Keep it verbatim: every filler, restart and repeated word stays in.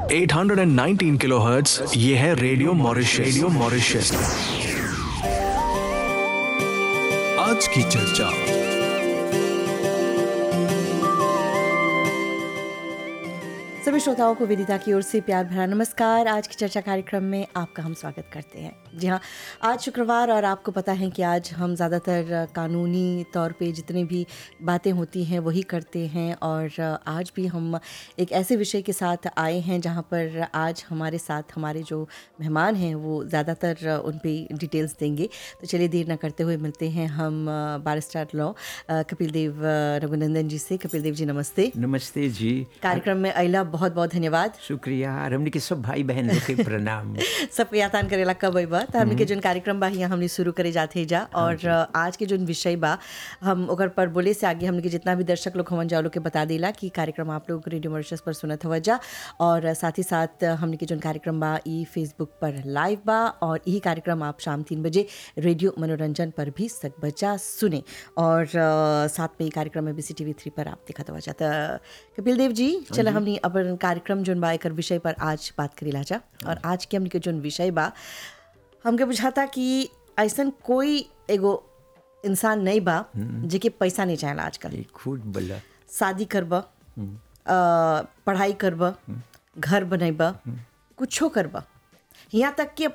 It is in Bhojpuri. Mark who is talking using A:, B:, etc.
A: आठ सौ उन्नीस किलोहर्ट्ज, ये है रेडियो मॉरिशस। Radio Mauritius. आज की चर्चा।
B: सभी श्रोताओं को विदिता की ओर से प्यार भरा नमस्कार। आज की चर्चा कार्यक्रम में आपका हम स्वागत करते हैं। जी हाँ, आज शुक्रवार और आपको पता है कि आज हम ज़्यादातर कानूनी तौर पे जितनी भी बातें होती हैं वही करते हैं, और आज भी हम एक ऐसे विषय के साथ आए हैं जहाँ पर आज हमारे साथ हमारे जो मेहमान हैं वो ज़्यादातर उन पर डिटेल्स देंगे। तो चलिए देर न करते हुए मिलते हैं हम बैरिस्टर लॉ कपिल देव रघुनंदन जी से। कपिल देव जी नमस्ते।
C: नमस्ते जी।
B: कार्यक्रम में अइला बहुत बहुत धन्यवाद।
C: शुक्रिया। हमने के सब भाई बहन लोग के प्रणाम।
B: सब यातान करेला कब बा तो हमने के जोन कार्यक्रम बा यहाँ हमने शुरू करे जाते जा, और आज के जोन विषय बा हम ओकर पर बोले से आगे हमने के जितना भी दर्शक लोग हमन जाओ लोग के बता देला कि कार्यक्रम आप लोग रेडियो मॉरिशस पर सुनत हवा जा, और साथ ही साथ हमने के जोन कार्यक्रम बा ई फेसबुक पर लाइव बा, और यही कार्यक्रम आप शाम तीन बजे रेडियो मनोरंजन पर भी सक बचा सुने, और साथ में कार्यक्रम में B C T V three पर आप दिखा हवा जाता। कपिल देव जी, चलो हमने अपन कार्यक्रम जोन बा एकर विषय पर आज बात करेला जा, और आज के हमने के जोन विषय बा हमके बुझाता कि ऐसन कोई एगो इंसान नहीं बा जेके पैसा नहीं चाहेला आजकल।
C: खुद बोला
B: शादी करबा, पढ़ाई करबा, घर बनैबा, कुछो करबा, यहाँ तक कि